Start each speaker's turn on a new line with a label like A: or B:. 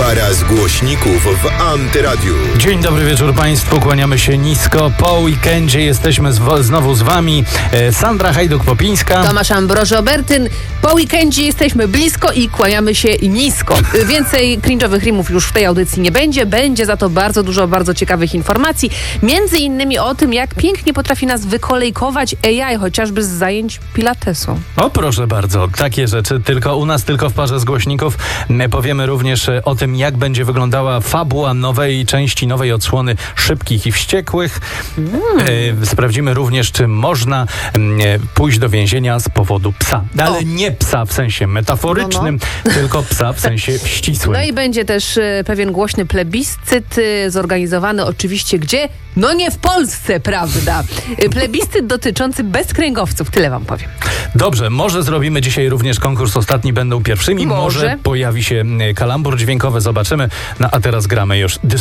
A: Para z głośników w Antyradiu.
B: Dzień dobry wieczór Państwu, kłaniamy się nisko. Po weekendzie jesteśmy znowu z Wami. Sandra Hajduk-Popińska.
C: Tomasz Ambroży-Obertyn. Po weekendzie jesteśmy blisko i kłaniamy się nisko. Więcej cringe'owych rimów już w tej audycji nie będzie. Będzie za to bardzo dużo bardzo ciekawych informacji. Między innymi o tym, jak pięknie potrafi nas wykolejkować AI, chociażby z zajęć pilatesu.
B: O proszę bardzo, takie rzeczy tylko u nas, tylko w parze z głośników. Powiemy również o tym, jak będzie wyglądała fabuła nowej części, nowej odsłony Szybkich i Wściekłych. Sprawdzimy również, czy można pójść do więzienia z powodu psa. Ale nie psa w sensie metaforycznym, tylko psa w sensie ścisłym.
C: No i będzie też pewien głośny plebiscyt zorganizowany oczywiście gdzie? No nie w Polsce, prawda? Plebiscyt dotyczący bezkręgowców, tyle wam powiem.
B: Dobrze, może zrobimy dzisiaj również konkurs Ostatni będą pierwszymi. Może pojawi się kalambur dźwiękowy, zobaczymy. No a teraz gramy już